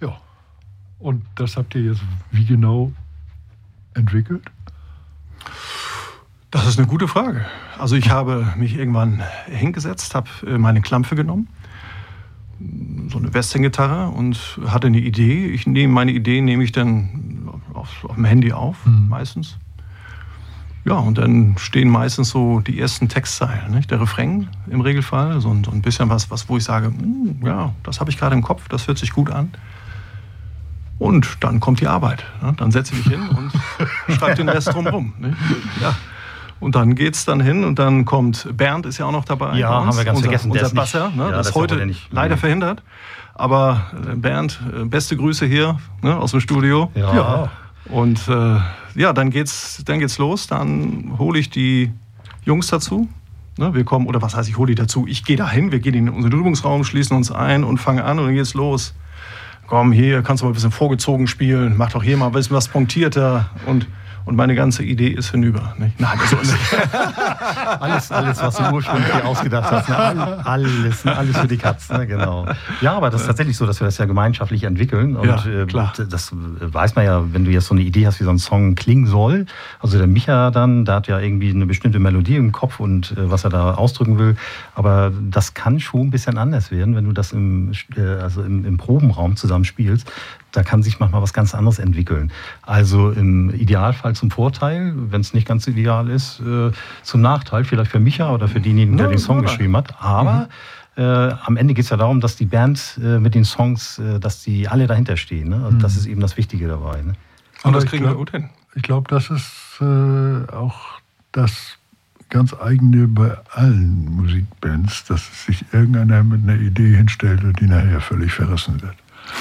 Ja. Und das habt ihr jetzt wie genau entwickelt? Das ist eine gute Frage. Also ich habe mich irgendwann hingesetzt, habe meine Klampfe genommen, so eine Western-Gitarre, und hatte eine Idee. Meine Idee nehme ich dann auf dem Handy auf, meistens. Ja, und dann stehen meistens so die ersten Textzeilen, nicht? Der Refrain im Regelfall, so ein bisschen was, wo ich sage, ja, das habe ich gerade im Kopf, das hört sich gut an. Und dann kommt die Arbeit. Ne? Dann setze ich mich hin und schreibe den Rest drumherum. Ne? Ja. Und dann geht's dann hin und dann kommt Bernd, ist ja auch noch dabei. Ja, haben wir ganz vergessen. Unser Basser, ne? Das ist heute leider verhindert. Aber Bernd, beste Grüße hier, ne, aus dem Studio. Ja. Und dann geht's los. Dann hole ich die Jungs dazu. Ne, wir kommen, oder was heißt, ich hole die dazu? Ich gehe dahin, wir gehen in unseren Übungsraum, schließen uns ein und fangen an und dann geht's los. Komm, hier kannst du mal ein bisschen vorgezogen spielen, mach doch hier mal ein bisschen was punktierter und meine ganze Idee ist hinüber. Nicht? Nein, also alles, was du ursprünglich dir ausgedacht hast. Ne? Alles für die Katz, ne? Genau. Ja, aber das ist tatsächlich so, dass wir das ja gemeinschaftlich entwickeln. Und klar. Das weiß man ja, wenn du jetzt so eine Idee hast, wie so ein Song klingen soll. Also der Micha dann, der hat ja irgendwie eine bestimmte Melodie im Kopf und was er da ausdrücken will. Aber das kann schon ein bisschen anders werden, wenn du das im Probenraum zusammen spielst. Da kann sich manchmal was ganz anderes entwickeln. Also im Idealfall zum Vorteil, wenn es nicht ganz ideal ist, zum Nachteil, vielleicht für Micha oder für denjenigen, der den Song geschrieben hat. Aber am Ende geht es ja darum, dass die Band mit den Songs, dass die alle dahinter stehen. Ne? Also das ist eben das Wichtige dabei. Ne? Und das kriegen wir gut hin. Ich glaube, das ist auch das ganz eigene bei allen Musikbands, dass sich irgendeiner mit einer Idee hinstellt und die nachher völlig verrissen wird.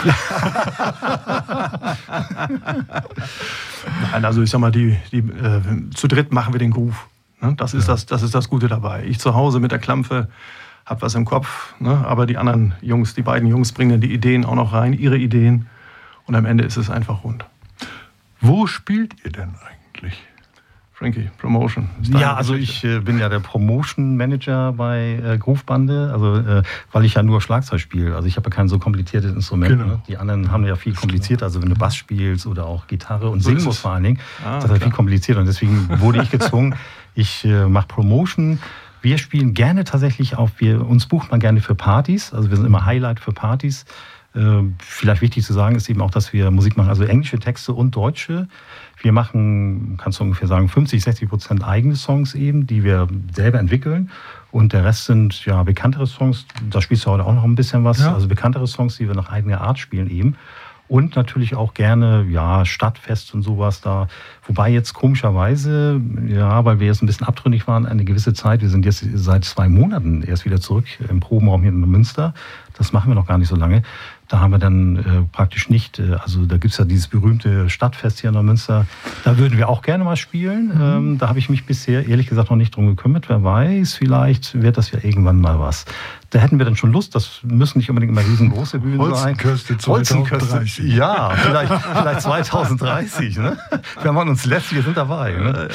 Nein, also ich sag mal, zu dritt machen wir den Groove. Ne? Das ist das Gute dabei. Ich zu Hause mit der Klampfe habe was im Kopf, ne? Aber die anderen Jungs, die beiden Jungs bringen dann die Ideen auch noch rein, ihre Ideen, und am Ende ist es einfach rund. Wo spielt ihr denn eigentlich? Frankie, Promotion. Ja, also ich bin ja der Promotion-Manager bei Groovebande, also weil ich ja nur Schlagzeug spiele. Also ich habe ja kein so kompliziertes Instrument. Genau. Ne? Die anderen haben ja viel komplizierter. Also wenn du Bass spielst oder auch Gitarre und singen musst vor allen Dingen, das ist viel komplizierter. Und deswegen wurde ich gezwungen, ich mache Promotion. Wir spielen gerne tatsächlich uns bucht man gerne für Partys. Also wir sind immer Highlight für Partys. Vielleicht wichtig zu sagen ist eben auch, dass wir Musik machen, also englische Texte und deutsche. Wir machen, kannst du ungefähr sagen, 50-60% eigene Songs eben, die wir selber entwickeln. Und der Rest sind ja bekanntere Songs. Da spielst du heute auch noch ein bisschen was. Ja. Also bekanntere Songs, die wir nach eigener Art spielen eben. Und natürlich auch gerne, ja, Stadtfest und sowas da. Wobei jetzt komischerweise, ja, weil wir jetzt ein bisschen abtrünnig waren, eine gewisse Zeit, wir sind jetzt seit 2 Monaten erst wieder zurück im Probenraum hier in Münster. Das machen wir noch gar nicht so lange. Da haben wir dann praktisch nicht, also da gibt es ja dieses berühmte Stadtfest hier in Münster. Da würden wir auch gerne mal spielen. Da habe ich mich bisher ehrlich gesagt noch nicht drum gekümmert. Wer weiß, vielleicht wird das ja irgendwann mal was. Da hätten wir dann schon Lust. Das müssen nicht unbedingt immer riesengroße Bühnen sein. Holzenkirche 2030. Ja, vielleicht 2030. Ne? Wenn man uns lässt, wir sind dabei. Ne?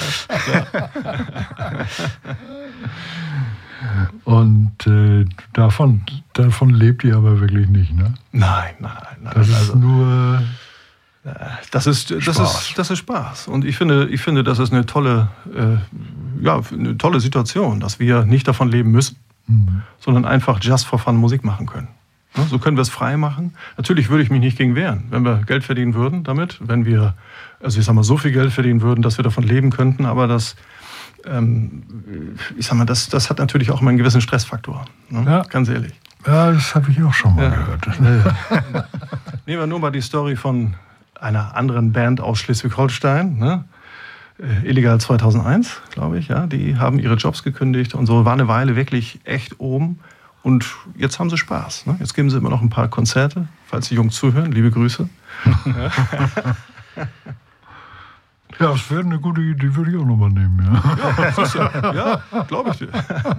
Und davon lebt ihr aber wirklich nicht, ne? Nein. Das ist nur Das ist Spaß. Und ich finde, das ist eine tolle Situation, dass wir nicht davon leben müssen, sondern einfach just for fun Musik machen können. So können wir es frei machen. Natürlich würde ich mich nicht gegen wehren, wenn wir Geld verdienen würden damit, wenn wir, also ich sag mal, so viel Geld verdienen würden, dass wir davon leben könnten, aber das hat natürlich auch immer einen gewissen Stressfaktor. Ne? Ja. Ganz ehrlich. Ja, das habe ich auch schon mal gehört. Ja. Nehmen wir nur mal die Story von einer anderen Band aus Schleswig-Holstein. Ne? Illegal 2001, glaube ich. Ja? Die haben ihre Jobs gekündigt und so, war eine Weile wirklich echt oben. Und jetzt haben sie Spaß. Ne? Jetzt geben sie immer noch ein paar Konzerte, falls die Jungs zuhören. Liebe Grüße. Ja, das wäre eine gute Idee, die würde ich auch nochmal nehmen. Ja, glaube ich dir.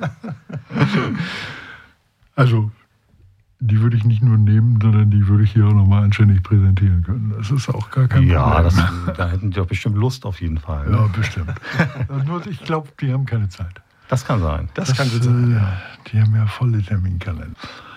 Also, die würde ich nicht nur nehmen, sondern die würde ich hier auch nochmal anständig präsentieren können. Das ist auch gar kein Problem. Ja, da hätten die doch bestimmt Lust auf jeden Fall. Ne? Ja, bestimmt. Nur ich glaube, die haben keine Zeit. Das kann sein. Das kann gut sein. Die haben ja volle Terminkalender.